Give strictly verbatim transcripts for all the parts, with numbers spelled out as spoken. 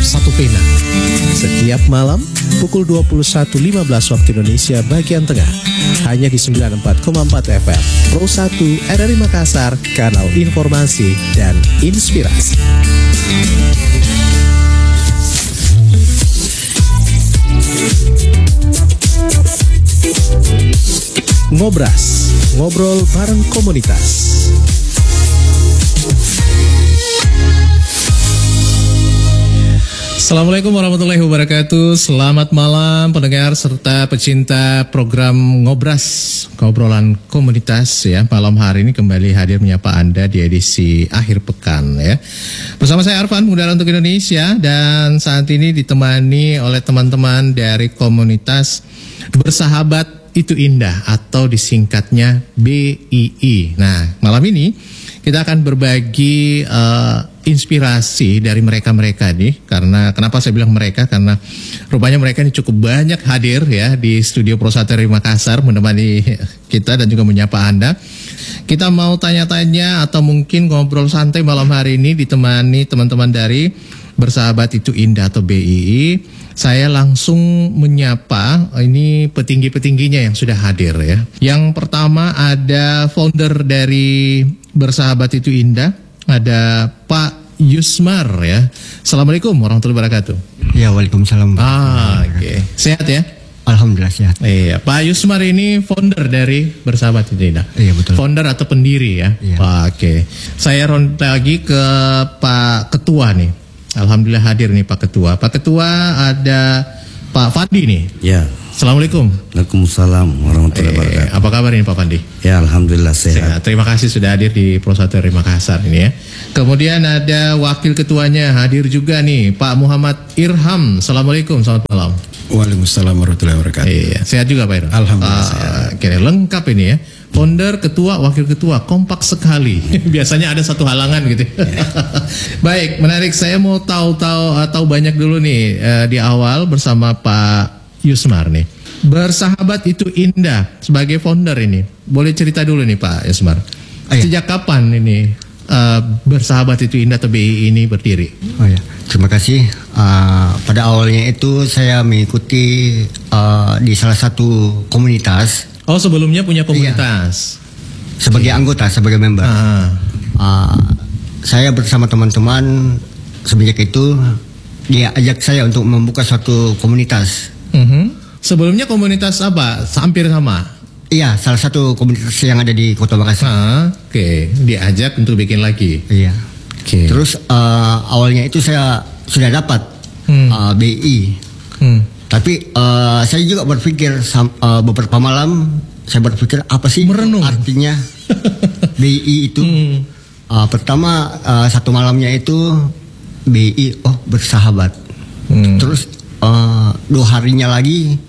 satu pena. Setiap malam pukul dua puluh satu lima belas waktu Indonesia bagian tengah. Hanya di sembilan puluh empat koma empat F M Pro satu R R I Makassar, kanal informasi dan inspirasi. Ngobras, ngobrol bareng komunitas. Assalamualaikum warahmatullahi wabarakatuh. Selamat malam pendengar serta pecinta program Ngobras, ngobrolan komunitas ya. Malam hari ini kembali hadir menyapa Anda di edisi akhir pekan ya. Bersama saya Arfan, Muda untuk Indonesia, dan saat ini ditemani oleh teman-teman dari komunitas Bersahabat Itu Indah atau disingkatnya B I I. Nah, malam ini kita akan berbagi uh, inspirasi dari mereka-mereka nih. Karena kenapa saya bilang mereka? Karena rupanya mereka ini cukup banyak hadir ya di studio Pro satu R R I Makassar menemani kita dan juga menyapa Anda. Kita mau tanya-tanya atau mungkin ngobrol santai malam hari ini ditemani teman-teman dari Bersahabat Itu Indah atau B I I. Saya langsung menyapa ini petinggi-petingginya yang sudah hadir ya. Yang pertama ada founder dari Bersahabat Itu Indah, ada Pak Yusmar ya. Assalamualaikum warahmatullahi wabarakatuh. Ya, waalaikumsalam. Ah, oke. Okay. Sehat ya? Alhamdulillah sehat. Iya, Pak Yusmar ini founder dari Bersahabat Itu Indah. Iya, betul. Founder atau pendiri ya? Iya. Oke. Okay. Saya ronde lagi ke Pak Ketua nih. Alhamdulillah hadir nih Pak Ketua. Pak Ketua ada Pak Fandi nih. Ya. Assalamualaikum. Waalaikumsalam warahmatullahi eh, wabarakatuh. Apa kabar ini Pak Fandi? Ya, alhamdulillah sehat. sehat. Terima kasih sudah hadir di Pro satu R R I Makassar ini ya. Kemudian ada wakil ketuanya hadir juga nih Pak Muhammad Irham. Assalamualaikum, selamat malam. Waalaikumsalam warahmatullahi wabarakatuh. Iya, sehat juga Pak Irham. Alhamdulillah uh, sehat. Kira lengkap ini ya. Founder, ketua, wakil ketua, kompak sekali. Biasanya ada satu halangan gitu. Baik, menarik. Saya mau tahu-tahu atau banyak dulu nih uh, di awal bersama Pak Yusmar nih. Bersahabat Itu Indah sebagai founder ini. Boleh cerita dulu nih Pak Yusmar. Oh, iya. Sejak kapan ini uh, Bersahabat Itu Indah atau B I I ini berdiri? Oh ya, terima kasih. Uh, pada awalnya itu saya mengikuti uh, di salah satu komunitas. Oh, sebelumnya punya komunitas? Iya. Sebagai anggota, sebagai member. Ah. Uh, saya bersama teman-teman semenjak itu dia ajak saya untuk membuka suatu komunitas. Mm-hmm. Sebelumnya komunitas apa? Hampir sama? Iya, salah satu komunitas yang ada di Kota Makassar. Ah, Oke, okay. Diajak untuk bikin lagi. Iya. Oke. Okay. Terus uh, awalnya itu saya sudah dapat hmm. uh, B I. Hmm. Tapi uh, saya juga berpikir uh, beberapa malam saya berpikir apa sih merenung artinya B I itu. Hmm. Uh, pertama uh, satu malamnya itu B I oh bersahabat. Hmm. Terus uh, dua harinya lagi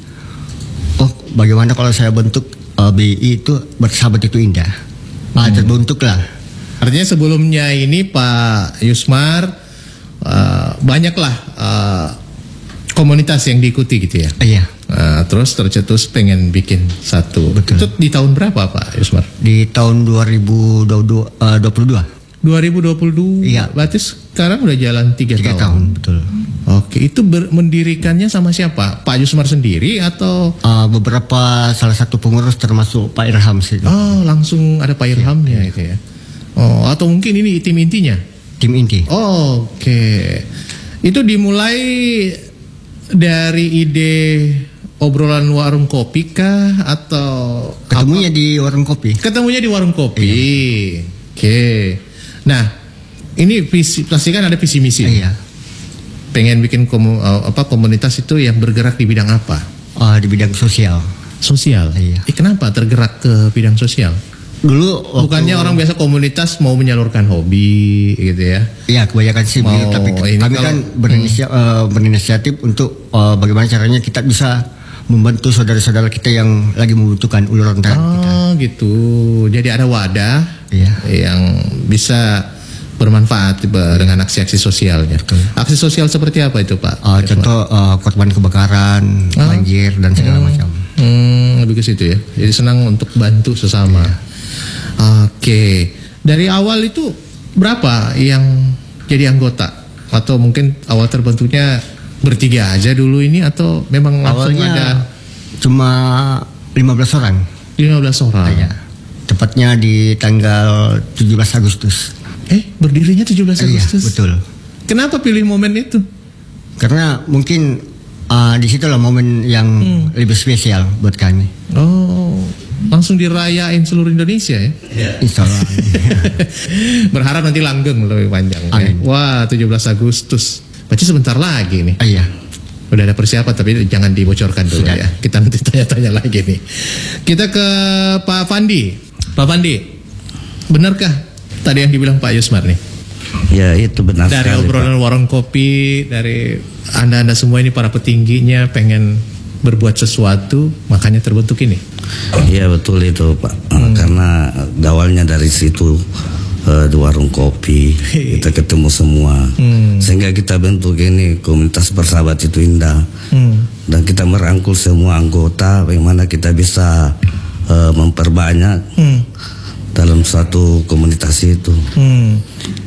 oh bagaimana kalau saya bentuk uh, B I itu Bersahabat Itu Indah. Hmm. Uh, terbentuklah. Artinya sebelumnya ini Pak Yusmar uh, banyaklah uh, komunitas yang diikuti gitu ya. Iya. Uh, terus tercetus pengen bikin satu. Betul. Itu di tahun berapa Pak Yusmar? Di tahun dua ribu dua puluh dua. dua ribu dua puluh dua. Iya. Berarti sekarang udah jalan tiga tahun. tahun, betul. Oke, itu ber- mendirikannya sama siapa? Pak Yusmar sendiri atau uh, beberapa salah satu pengurus termasuk Pak Irham sih. Oh, langsung ada Pak Irhamnya ya, itu ya. Oh, atau mungkin ini tim intinya? Tim inti. Oh, Oke. Okay. Itu dimulai dari ide obrolan warung kopi kah atau ketemunya apa? di warung kopi? Ketemunya di warung kopi. Iya. Oke. Okay. Nah, ini visi pasti kan ada visi misi. Iya. Pengen bikin komu, apa komunitas itu yang bergerak di bidang apa? Uh, di bidang sosial. Sosial. Iya. Eh, kenapa tergerak ke bidang sosial? Dulu waktu, bukannya orang biasa komunitas mau menyalurkan hobi gitu ya? Iya, kebanyakan sih mau, begitu, tapi kami kalau, kan berinisiatif, hmm. uh, berinisiatif untuk uh, bagaimana caranya kita bisa membantu saudara-saudara kita yang lagi membutuhkan uluran tangan oh, kita. Oh gitu. Jadi ada wadah iya. yang bisa bermanfaat dengan aksi-aksi sosialnya. Betul. Aksi sosial seperti apa itu Pak? Uh, contoh uh, korban kebakaran, ah. banjir dan segala hmm. macam. Hmm, lebih ke situ ya. Jadi senang untuk bantu sesama. Iya. Oke. Dari awal itu berapa yang jadi anggota? Atau mungkin awal terbentuknya bertiga aja dulu ini atau memang langsung Awalnya ada cuma lima belas orang. lima belas orang? Ya. Tepatnya di tanggal tujuh belas Agustus. Eh, berdirinya tujuh belas Agustus? Iya, betul. Kenapa pilih momen itu? Karena mungkin uh, di situlah momen yang hmm. lebih spesial buat kami. Oh, langsung dirayain seluruh Indonesia ya? Ya. Insya Allah. Berharap nanti langgeng lebih panjang. Ya. Wah, tujuh belas Agustus. Berarti sebentar lagi nih. Ah, iya. Udah ada persiapan tapi jangan dibocorkan dulu. Sudah. Ya. Kita nanti tanya-tanya lagi nih. Kita ke Pak Fandi. Pak Fandi, benarkah tadi yang dibilang Pak Yusmar nih? Ya, itu benar dari sekali, obrolan Pak. warung kopi, dari anda-anda semua ini para petingginya pengen berbuat sesuatu, makanya terbentuk ini. Iya, betul itu, Pak. Hmm. Karena awalnya dari situ uh, di warung kopi kita ketemu semua, hmm. sehingga kita bentuk ini komunitas bersahabat itu indah, hmm. dan kita merangkul semua anggota, bagaimana kita bisa uh, memperbanyak hmm. dalam satu komunitas itu. Hmm.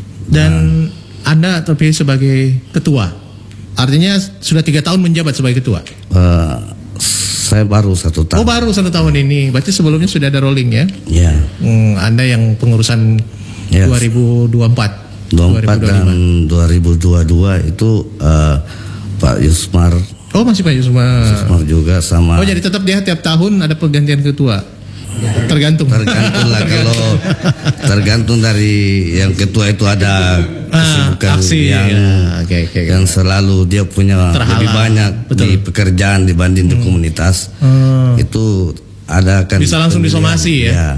Dan nah, Anda terpilih sebagai ketua, artinya sudah tiga tahun menjabat sebagai ketua. Uh, saya baru satu tahun. Oh, baru satu tahun ini. Berarti sebelumnya sudah ada rolling ya? Ya. Hmm, Anda yang pengurusan yes. dua ribu dua puluh empat. dua ribu dua puluh empat dan dua ribu dua puluh dua itu uh, Pak Yusmar. Oh, masih Pak Yusmar. Yusmar juga sama. Oh, jadi tetap dia tiap tahun ada pergantian ketua. Tergantung. Tergantung lah kalau tergantung dari yang ketua itu ada kesibukan ah, aksi, yang ya. okay, okay, yang selalu dia punya terhalang. Lebih banyak Betul. di pekerjaan dibanding hmm. di komunitas. Hmm. Itu ada kan bisa langsung disomasi ya. ya.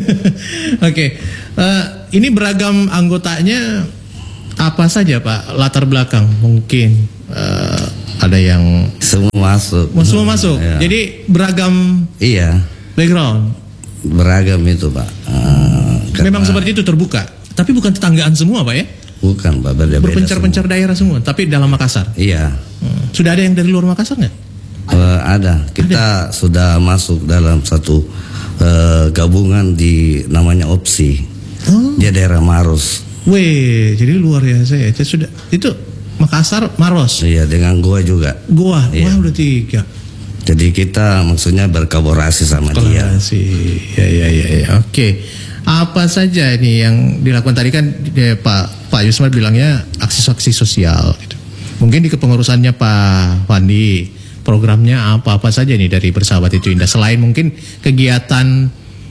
Oke, okay. uh, ini beragam anggotanya apa saja Pak? Latar belakang mungkin uh, ada yang semua masuk. Semua masuk. Ya. Jadi beragam. Iya. Background. Beragam itu Pak. Uh, Memang seperti itu terbuka. Tapi bukan tetanggaan semua Pak ya? Bukan Pak. Berpencar-pencar daerah semua. Tapi dalam Makassar. Iya. Hmm. Sudah ada yang dari luar Makassar nggak? Uh, ada. Kita ada. Sudah masuk dalam satu uh, gabungan di namanya Opsi. Oh. Dia daerah Maros. Weh, jadi luar biasa ya. Sudah itu Makassar, Maros. Iya, dengan Goa juga. Goa, iya. Wah udah tiga. Jadi kita maksudnya berkolaborasi sama Kolaborasi. dia. Ya, ya, ya, ya. Oke. Apa saja ini yang dilakukan tadi kan ya, Pak Pak Yusmar bilangnya aksi-aksi sosial. Gitu. Mungkin di kepengurusannya Pak Fandi, programnya apa-apa saja nih dari Bersahabat Itu Indah. Selain mungkin kegiatan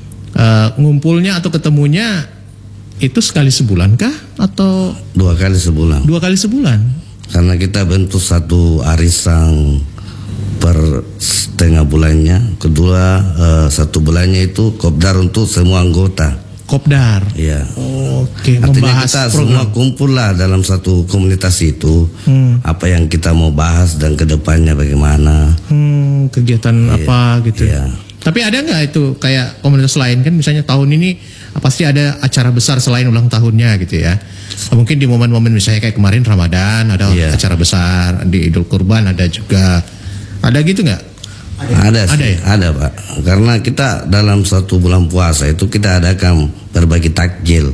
uh, ngumpulnya atau ketemunya itu sekali sebulan kah atau dua kali sebulan? Dua kali sebulan. Karena kita bentuk satu arisan per setengah bulannya, kedua uh, satu bulannya itu kopdar untuk semua anggota. Kopdar. Iya. Oh, Oke. Okay. Artinya membahas kita program. Semua kumpul lah dalam satu komunitas itu. Hmm. Apa yang kita mau bahas dan kedepannya bagaimana. Hmm, kegiatan iya. apa gitu. Iya. Tapi ada nggak itu kayak komunitas lain kan misalnya tahun ini pasti ada acara besar selain ulang tahunnya gitu ya. Mungkin di momen-momen misalnya kayak kemarin Ramadan ada iya. acara besar, di Idul Kurban ada juga. Ada gitu nggak? Ada sih, ada, ya? ada Pak. Karena kita dalam satu bulan puasa itu kita adakan berbagi takjil.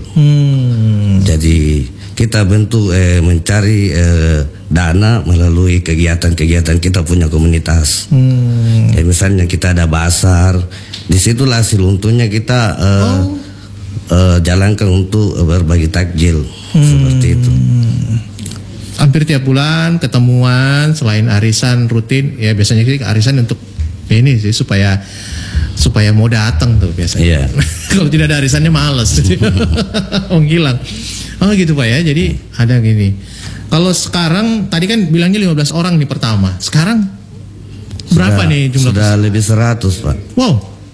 Hmm. Jadi kita bentuk eh, mencari eh, dana melalui kegiatan-kegiatan kita punya komunitas. Hmm. Ya, misalnya kita ada basar, disitulah hasil untungnya kita eh, oh. eh, jalankan untuk eh, berbagi takjil hmm. seperti itu. Hampir tiap bulan ketemuan selain arisan rutin ya biasanya kita arisan untuk ini sih supaya supaya mau datang tuh biasanya. Yeah. Kalau tidak ada arisannya males, menghilang. Oh gitu Pak ya. Jadi ada gini. Kalau sekarang tadi kan bilangnya lima belas orang nih pertama. Sekarang berapa sudah, nih jumlah? Sudah peserta? Lebih seratus Pak. Wow.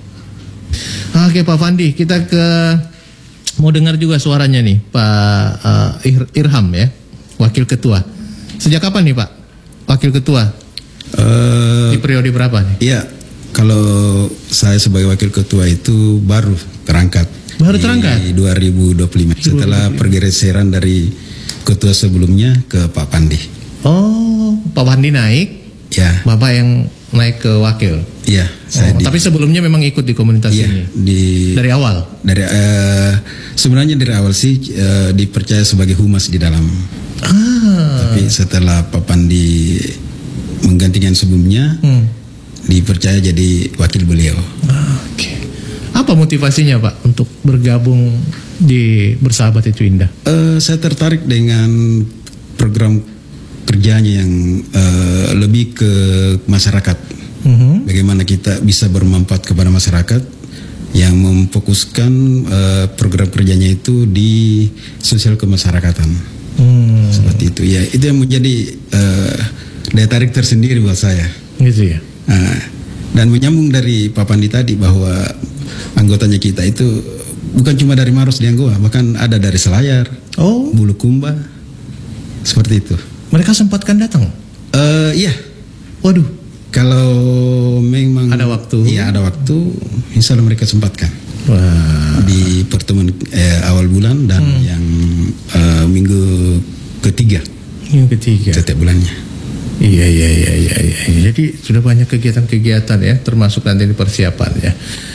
Oke Pak Fandi, kita ke mau dengar juga suaranya nih Pak uh, Ir Irham ya. Wakil Ketua. Sejak kapan nih Pak? Wakil Ketua? Uh, Di periode berapa nih? Iya, kalau saya sebagai Wakil Ketua itu baru terangkat. Baru terangkat? Di dua ribu dua puluh lima. Setelah pergeseran dari Ketua sebelumnya ke Pak Pandi. Oh, Pak Pandi naik? Ya. Bapak yang naik ke Wakil? Iya. Oh, tapi sebelumnya memang ikut di komunitas ya, ini? Di, dari awal? Dari uh, sebenarnya dari awal sih uh, dipercaya sebagai humas di dalam. Ah, Tapi setelah Pak Pandi menggantikan sebelumnya, hmm. dipercaya jadi wakil beliau. Oke. Apa motivasinya Pak untuk bergabung di Bersahabat Itu Indah? Uh, saya tertarik dengan program kerjanya yang uh, lebih ke masyarakat. Hmm. Bagaimana kita bisa bermanfaat kepada masyarakat, yang memfokuskan uh, program kerjanya itu di sosial kemasyarakatan. Hmm. Seperti itu ya, itu yang menjadi uh, daya tarik tersendiri buat saya. Gitu ya. Uh, dan menyambung dari Pak Pandi tadi bahwa anggotanya kita itu bukan cuma dari Maros di Anggoa, bahkan ada dari Selayar, oh. Bulukumba, seperti itu. Mereka sempatkan datang? Uh, iya. Waduh. Kalau memang ada waktu, iya ada waktu, insya Allah mereka sempatkan. Wah. Di pertemuan eh, awal bulan dan hmm. yang uh, minggu ketiga. Minggu ketiga. Setiap bulannya. Iya iya iya iya. iya. Jadi sudah banyak kegiatan-kegiatan ya, termasuk nanti di persiapan ya.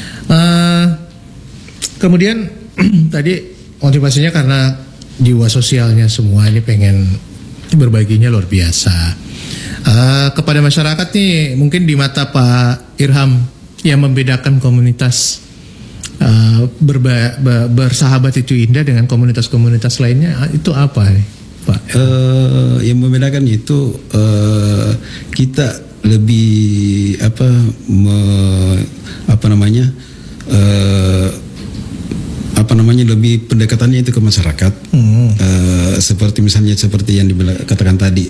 Uh, kemudian tadi motivasinya karena jiwa sosialnya semua ini pengen berbaginya luar biasa. Uh, kepada masyarakat nih, mungkin di mata Pak Irham yang membedakan komunitas uh, berba, ber, bersahabat itu indah dengan komunitas-komunitas lainnya, itu apa nih Pak? Uh, yang membedakan itu uh, kita lebih apa me, apa namanya uh, apa namanya lebih pendekatannya itu ke masyarakat. Hmm. Uh, seperti misalnya seperti yang dikatakan tadi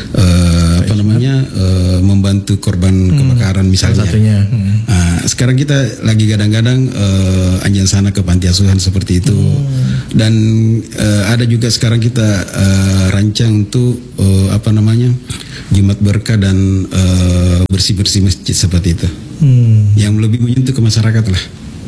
uh, apa namanya uh, membantu korban hmm. kebakaran misalnya. Hmm. Uh, sekarang kita lagi kadang-kadang uh, anjing sana ke panti asuhan seperti itu. Hmm. Dan uh, ada juga sekarang kita uh, rancang untuk uh, apa namanya Jumat Berkah dan uh, bersih-bersih masjid seperti itu. Hmm. Yang lebih menyentuh ke masyarakat lah.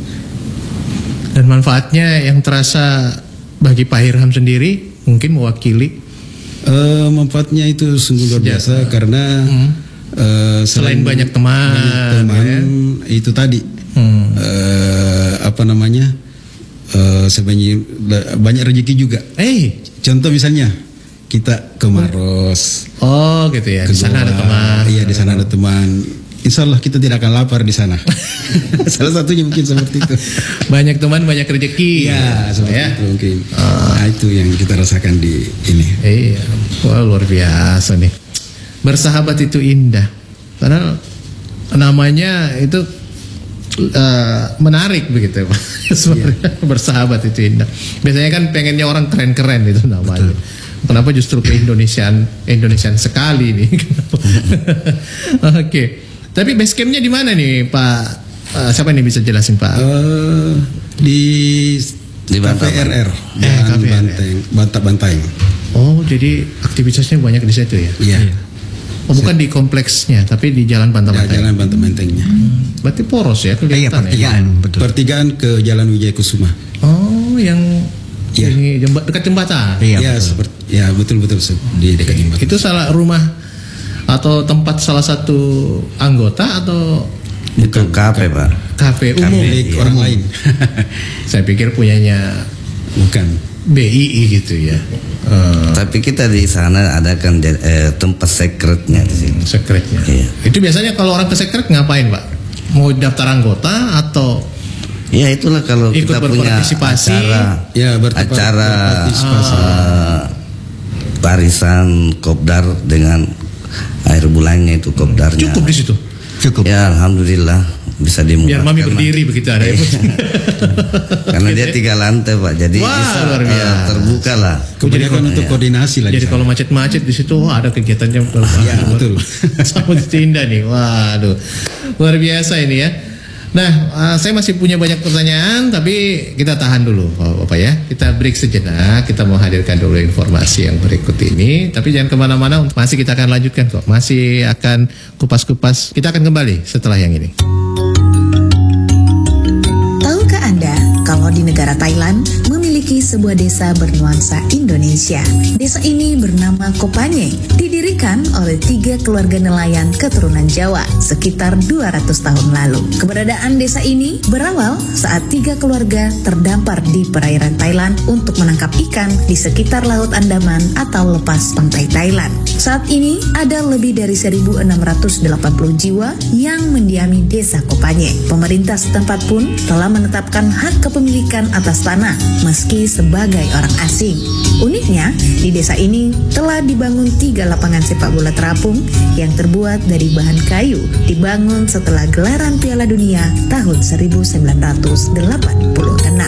Dan manfaatnya yang terasa bagi Pak Irham sendiri mungkin mewakili uh, manfaatnya itu sungguh luar biasa karena hmm. uh, selain, selain banyak teman, banyak teman ya? Itu tadi hmm. uh, apa namanya uh, sebanyak banyak rezeki juga. Eh, contoh misalnya kita ke Maros. Oh gitu ya. Di sana ada teman. Iya di sana ada teman. Insya Allah kita tidak akan lapar di sana. Salah satunya mungkin seperti itu. Banyak teman, banyak rezeki. Iya, seperti ya? itu mungkin. Oh. Nah itu yang kita rasakan di ini. Iya, wah luar biasa nih. Bersahabat itu indah. Karena namanya itu uh, menarik begitu, Pak. Iya. Bersahabat itu indah. Biasanya kan pengennya orang keren-keren itu namanya. Betul. Kenapa justru ke Indonesiaan Indonesiaan sekali nih? Oke. Okay. Tapi base campnya di mana nih Pak? Uh, siapa nih bisa jelasin Pak? Uh, di di K P R R, eh, Banteng, Bantak Banteng. Oh, jadi aktivitasnya banyak di situ ya? Iya. Oh, bukan di kompleksnya, tapi di Jalan Bantak Ya, Banteng. Jalan Bantak Bantengnya. Hmm. Berarti poros ya kelihatan. Iya, pertigaan, ya? betul. Pertigaan ke Jalan Wijaya Kusuma. Oh, yang ya. ini jembat, dekat jembatan. Iya, ya, seperti ya betul-betul di dekat jembatan. Itu salah rumah atau tempat salah satu anggota atau itu kafe Pak? Kafe umum milik orang lain. Saya pikir punyanya bukan B I I gitu ya. Uh, Tapi kita di sana ada kan eh, tempat sekretnya di sini. Sekretnya. Iya. Itu biasanya kalau orang ke sekret ngapain Pak? Mau daftar anggota atau? Ya itulah kalau ikut kita punya acara, ya, acara uh, barisan kopdar dengan air bulannya itu kopdarnya. Cukup di situ. Cukup. Ya alhamdulillah bisa dimulai. Biar mami berdiri begitu ada ya. Karena dia tiga lantai Pak, jadi wah, bisa luar biasa. uh, terbuka lah. Kebanyakan untuk ya. Koordinasi lah. Jadi kalau macet-macet di situ wah, ada kegiatannya. Ya betul. Sama Indah nih, waduh luar biasa ini ya. Nah, uh, saya masih punya banyak pertanyaan, tapi kita tahan dulu, Bapak ya. Kita break sejenak, kita mau hadirkan dulu informasi yang berikut ini. Tapi jangan kemana-mana, masih kita akan lanjutkan kok. Masih akan kupas-kupas. Kita akan kembali setelah yang ini. Tahukah Anda kalau di negara Thailand memiliki memiliki sebuah desa bernuansa Indonesia. Desa ini bernama Kopanye, didirikan oleh tiga keluarga nelayan keturunan Jawa sekitar dua ratus tahun lalu. Keberadaan desa ini berawal saat tiga keluarga terdampar di perairan Thailand untuk menangkap ikan di sekitar Laut Andaman atau lepas pantai Thailand. Saat ini ada lebih dari seribu enam ratus delapan puluh jiwa yang mendiami desa Kopanye. Pemerintah setempat pun telah menetapkan hak kepemilikan atas tanah meski sebagai orang asing. Uniknya, di desa ini telah dibangun tiga lapangan sepak bola terapung yang terbuat dari bahan kayu, dibangun setelah gelaran Piala Dunia tahun seribu sembilan ratus delapan puluh enam.